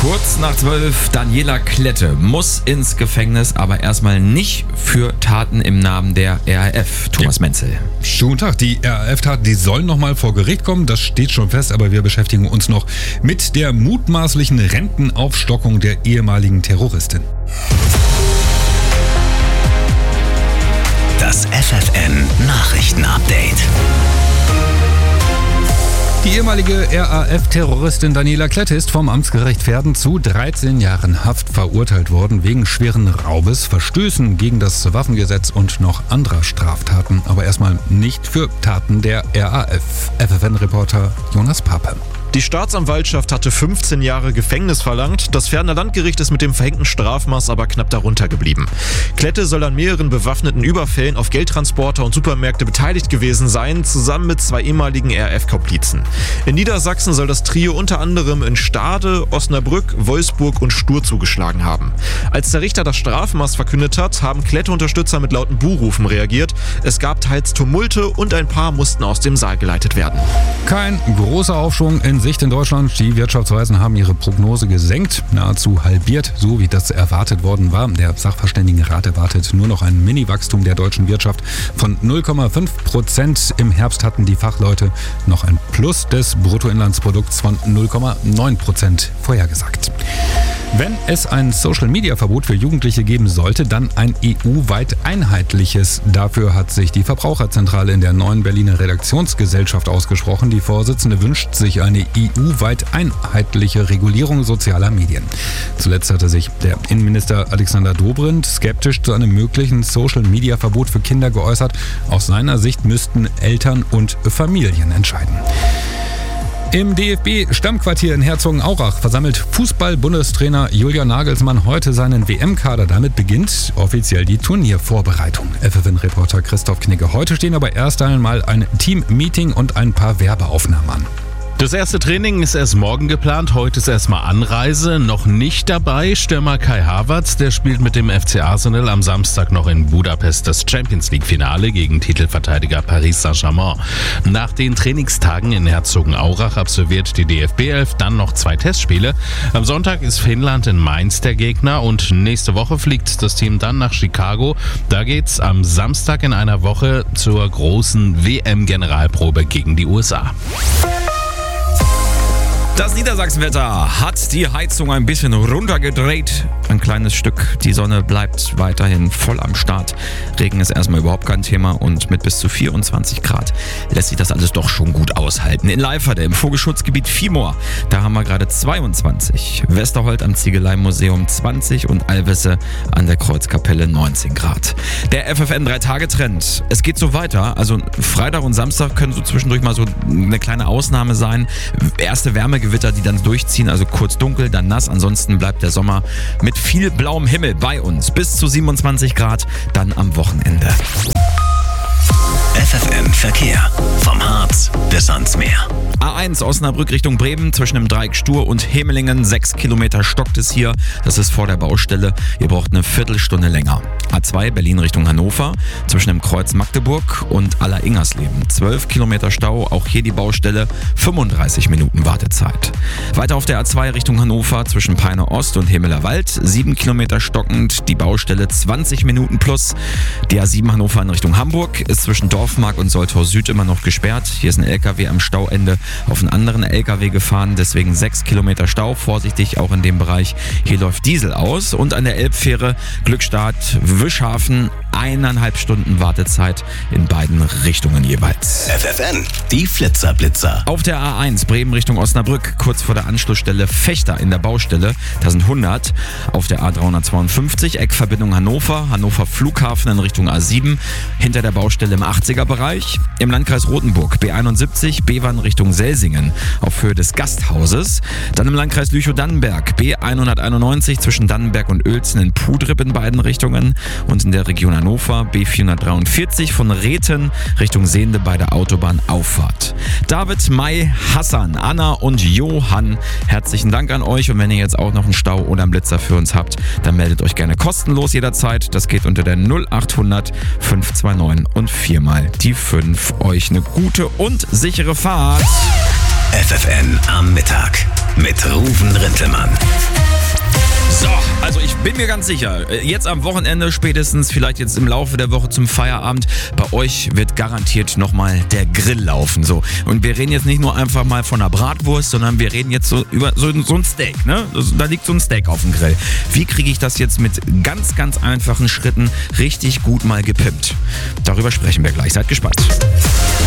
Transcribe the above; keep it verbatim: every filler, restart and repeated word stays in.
Kurz nach zwölf, Daniela Klette muss ins Gefängnis, aber erstmal nicht für Taten im Namen der R A F. Thomas Menzel. Schönen Tag. Die R A F-Taten, die sollen nochmal vor Gericht kommen, das steht schon fest, aber wir beschäftigen uns noch mit der mutmaßlichen Rentenaufstockung der ehemaligen Terroristin. Das F F N-Nachrichten-Update. Die ehemalige R A F-Terroristin Daniela Klette ist vom Amtsgericht Verden zu dreizehn Jahren Haft verurteilt worden wegen schweren Raubes, Verstößen gegen das Waffengesetz und noch anderer Straftaten. Aber erstmal nicht für Taten der R A F. F F N-Reporter Jonas Pape. Die Staatsanwaltschaft hatte fünfzehn Jahre Gefängnis verlangt. Das Verdener Landgericht ist mit dem verhängten Strafmaß aber knapp darunter geblieben. Klette soll an mehreren bewaffneten Überfällen auf Geldtransporter und Supermärkte beteiligt gewesen sein, zusammen mit zwei ehemaligen R A F-Komplizen. In Niedersachsen soll das Trio unter anderem in Stade, Osnabrück, Wolfsburg und Stur zugeschlagen haben. Als der Richter das Strafmaß verkündet hat, haben Klette-Unterstützer mit lauten Buhrufen reagiert. Es gab teils Tumulte und ein paar mussten aus dem Saal geleitet werden. Kein großer Aufschwung in Sicht in Deutschland. Die Wirtschaftsweisen haben ihre Prognose gesenkt, nahezu halbiert, so wie das erwartet worden war. Der Sachverständigenrat erwartet nur noch ein Mini-Wachstum der deutschen Wirtschaft von null Komma fünf Prozent. Im Herbst hatten die Fachleute noch ein Plus des Bruttoinlandsprodukts von null Komma neun Prozent vorhergesagt. Wenn es ein Social-Media-Verbot für Jugendliche geben sollte, dann ein E U-weit einheitliches. Dafür hat sich die Verbraucherzentrale in der neuen Berliner Redaktionsgesellschaft ausgesprochen. Die Vorsitzende wünscht sich eine E U-weit einheitliche Regulierung sozialer Medien. Zuletzt hatte sich der Innenminister Alexander Dobrindt skeptisch zu einem möglichen Social-Media-Verbot für Kinder geäußert. Aus seiner Sicht müssten Eltern und Familien entscheiden. Im D F B-Stammquartier in Herzogenaurach versammelt Fußball-Bundestrainer Julian Nagelsmann heute seinen W M-Kader. Damit beginnt offiziell die Turniervorbereitung. F F N-Reporter Christoph Knigge. Heute stehen aber erst einmal ein Team-Meeting und ein paar Werbeaufnahmen an. Das erste Training ist erst morgen geplant, heute ist erstmal Anreise. Noch nicht dabei Stürmer Kai Havertz, der spielt mit dem F C Arsenal am Samstag noch in Budapest das Champions-League-Finale gegen Titelverteidiger Paris Saint-Germain. Nach den Trainingstagen in Herzogenaurach absolviert die D F B elf dann noch zwei Testspiele. Am Sonntag ist Finnland in Mainz der Gegner und nächste Woche fliegt das Team dann nach Chicago. Da geht's am Samstag in einer Woche zur großen W M-Generalprobe gegen die U S A. Das Niedersachsenwetter hat die Heizung ein bisschen runtergedreht. Ein kleines Stück. Die Sonne bleibt weiterhin voll am Start. Regen ist erstmal überhaupt kein Thema und mit bis zu vierundzwanzig Grad lässt sich das alles doch schon gut aushalten. In Leiferde im Vogelschutzgebiet Viehmoor, da haben wir gerade zweiundzwanzig. Westerholt am Ziegeleimuseum zwanzig und Alvesse an der Kreuzkapelle neunzehn Grad. Der F F N drei Tage Trend. Es geht so weiter. Also Freitag und Samstag können so zwischendurch mal so eine kleine Ausnahme sein. Erste Wärme Gewitter, die dann durchziehen, also kurz dunkel, dann nass. Ansonsten bleibt der Sommer mit viel blauem Himmel bei uns. Bis zu siebenundzwanzig Grad dann am Wochenende. F F N-Verkehr. Vom Harz bis ans Meer. A eins Osnabrück Richtung Bremen zwischen dem Dreieck Stur und Hemelingen. Sechs Kilometer stockt es hier. Das ist vor der Baustelle. Ihr braucht eine Viertelstunde länger. A zwei Berlin Richtung Hannover zwischen dem Kreuz Magdeburg und Aller-Ingersleben. Zwölf Kilometer Stau. Auch hier die Baustelle. fünfunddreißig Minuten Wartezeit. Weiter auf der A zwei Richtung Hannover zwischen Peine Ost und Hemeler Wald. Sieben Kilometer stockend. Die Baustelle zwanzig Minuten plus. Die A sieben Hannover in Richtung Hamburg ist zwischen Dorfmark und Soltau Süd immer noch gesperrt. Hier ist ein L K W am Stauende auf einen anderen L K W gefahren, deswegen sechs Kilometer Stau. Vorsichtig auch in dem Bereich. Hier läuft Diesel aus und an der Elbfähre Glückstadt Wischhafen eineinhalb Stunden Wartezeit in beiden Richtungen jeweils. F F N, die Flitzer-Blitzer. Auf der A eins Bremen Richtung Osnabrück, kurz vor der Anschlussstelle Fechter in der Baustelle, da sind hundert. Auf der A dreihundertzweiundfünfzig Eckverbindung Hannover, Hannover Flughafen in Richtung A sieben, hinter der Baustelle im achtziger Bereich. Im Landkreis Rothenburg B einundsiebzig, Bevern Richtung Selsingen auf Höhe des Gasthauses. Dann im Landkreis Lüchow-Dannenberg B hunderteinundneunzig zwischen Dannenberg und Uelzen in Pudrip in beiden Richtungen. Und in der Region Hannover B vierhundertdreiundvierzig von Rethen Richtung Sehnde bei der Autobahnauffahrt. David, Mai, Hassan, Anna und Johann, herzlichen Dank an euch. Und wenn ihr jetzt auch noch einen Stau oder einen Blitzer für uns habt, dann meldet euch gerne kostenlos jederzeit. Das geht unter der null achthundert fünf zwei neun und viermal die fünf. Euch eine gute und sichere Fahrt. F F N am Mittag. mit Ruven Rintelmann. So, also ich bin mir ganz sicher, jetzt am Wochenende spätestens, vielleicht jetzt im Laufe der Woche zum Feierabend, bei euch wird garantiert nochmal der Grill laufen. So. Und wir reden jetzt nicht nur einfach mal von einer Bratwurst, sondern wir reden jetzt so über so, so ein Steak. Ne? Da liegt so ein Steak auf dem Grill. Wie kriege ich das jetzt mit ganz, ganz einfachen Schritten richtig gut mal gepimpt? Darüber sprechen wir gleich. Seid gespannt.